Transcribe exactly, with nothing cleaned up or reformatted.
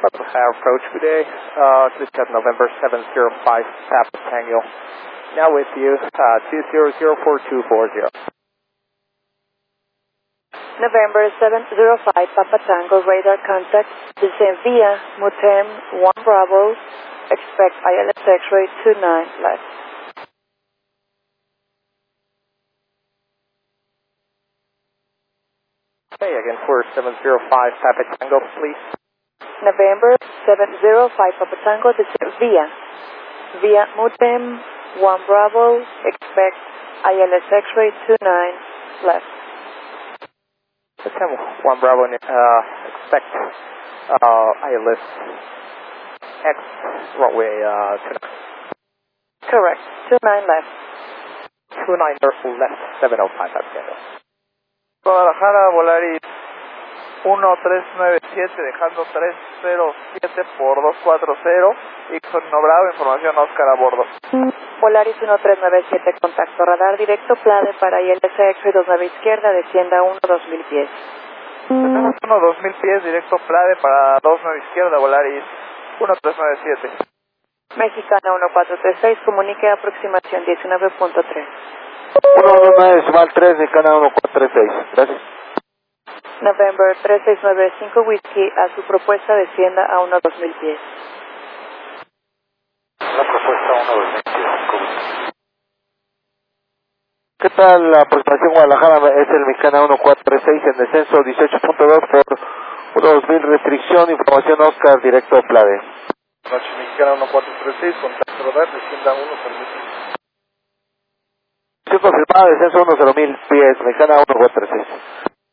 approach today, uh, this is November seven zero five, Papa Tango. Now with you, uh, two zero zero four two four zero. November seven zero five, Papa Tango, radar contact, descend via Mutem one Bravo, expect I L S X-ray two nine left. Okay, again for seven zero five, Papa Tango, please. November seven zero five, Papa Tango, descend via, via Mutem one Bravo, expect I L S X-ray two nine left. one Bravo, uh, expect uh, I L S X runway uh, two nine. Correct, two nine left. two nine left, seven oh five, Papa Tango. Guadalajara, Volaris uno tres nueve siete, dejando tres cero siete por dos cuatro cero, Ixono Bravo, información Oscar a bordo. Volaris uno tres nueve siete, contacto radar directo, Plade para I L S X-ray dos nueve izquierda, descienda uno dos mil pies. Tenemos uno dos mil pies, directo Plade para dos nueve izquierda, Volaris uno tres nueve siete. Mexicana uno cuatro tres seis, comunique aproximación diecinueve punto tres. uno dos nueve decimal tres, Mexicana uno cuatro tres seis, gracias. November tres seis nueve cinco, Whiskey, a su propuesta descienda a uno dos mil pies. La propuesta uno dos mil pies. ¿Qué tal la aproximación Guadalajara? Es el Mexicana uno cuatro tres seis en descenso dieciocho punto dos por uno dos mil, restricción, información Oscar, directo Plade. Noche Mexicana uno cuatro tres seis, contacto radar, descienda uno permitido. Confirmada, descenso uno cero mil pies, Mexicana uno cuatro tres seis.